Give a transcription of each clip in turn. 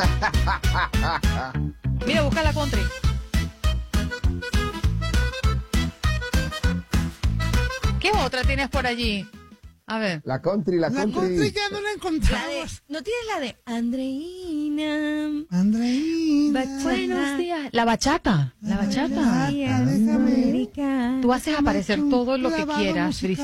Mira, busca la country. ¿Qué otra tienes por allí? A ver. La country. La country ya no la encontramos. ¿No tienes la de Andreina? Buenos días. La bachata. La bachata. Déjame. Tú haces aparecer todo lo que quieras, Brisi.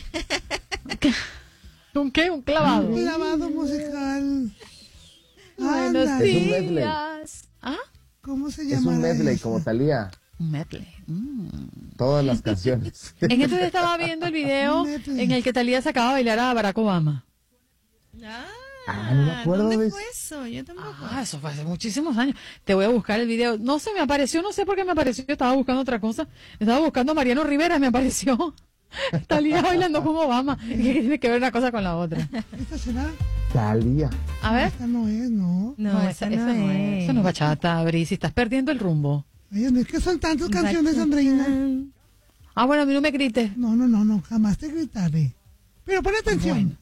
¿Un qué? ¿Un clavado? Un clavado musical. Buenos Ándale. Es un medley. días. ¿Ah? ¿Cómo se Es llama? un medley como Thalía. Un medley. Todas las canciones. En esto yo estaba viendo el video en el que Thalía sacaba a bailar a Barack Obama. Ah, no me acuerdo ¿Dónde de fue eso? Yo tampoco. Eso fue hace muchísimos años. Te voy a buscar el video. No sé, me apareció, no sé por qué me apareció. Yo estaba buscando otra cosa. Estaba buscando a Mariano Rivera, me apareció. Thalía bailando con Obama. ¿Qué tiene que ver una cosa con la otra? ¿Esta será? Thalía. A ver. Esta no es, ¿no? No, esa no es. Eso no es bachata, Brisi. Estás perdiendo el rumbo. Ay, es que son tantas canciones, Andreina. Ah, bueno, a mí no me grites. No, jamás te gritaré. Pero pon atención.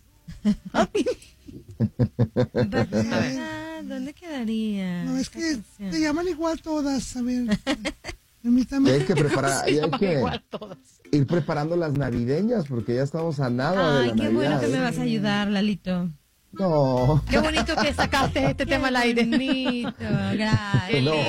¿Dónde quedaría? No, es esa que canción? te llaman igual todas. A ver, permítame. Y hay que preparar, y hay Llaman que igual todas. ir preparando las navideñas porque ya estamos a nada de Ay, la qué bueno Navidad. que me vas a ayudar, Lalito. No. Qué bonito que sacaste este tema al aire. Bonito, gracias. No.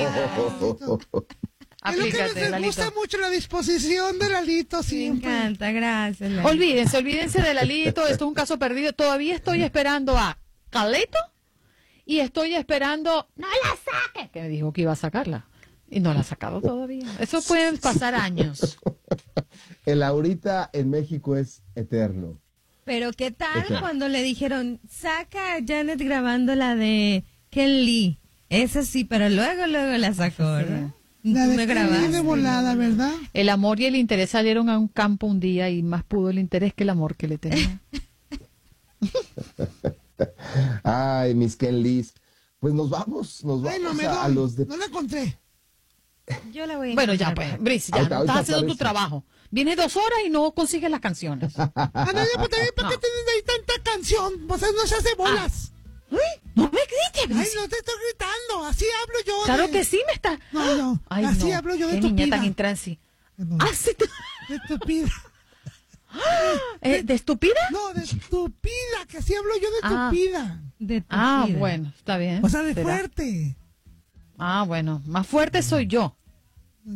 Es lo que Aplícate, les Lalito. gusta mucho, la disposición de Lalito Me siempre. encanta, gracias, Lalito. Olvídense de Lalito, esto es un caso perdido. Todavía estoy esperando a Calito y estoy esperando, no la saque, que me dijo que iba a sacarla y no la ha sacado todavía. Eso pueden pasar años. El ahorita en México es eterno. Pero ¿qué tal Esa. cuando le dijeron, saca a Janet grabando la de Ken Lee? Esa sí, pero luego la sacó, ¿verdad? La de ¿Me Kelly grabaste? de volada, ¿verdad? El amor y el interés salieron a un campo un día y más pudo el interés que el amor que le tenía. Ay, mis Ken Lees. Pues nos vamos Ay, no me a doy. los de... No la encontré. Yo la voy a Bueno, ya encontrar. pues, Brice, ya Ahorita- no ahorita estás haciendo tu aparece. trabajo. Vienes 2 horas y no consigues las canciones. Andrea, pues también, ¿para qué tienes ahí tanta canción? Pues no se hace bolas. No me grites, Ay, Brice. no te estoy gritando. Así hablo yo. Claro de- que sí me está. No. Ay, Así no. hablo yo de Qué tu niña vida. tan intransi. Perdón. Ah, sí. De estúpida. ¿De estúpida? No, de estúpida, que así hablo yo de Ah. estúpida. De tu Ah, vida. bueno, está bien. O sea, de ¿Será? fuerte. Ah, bueno, más fuerte soy yo.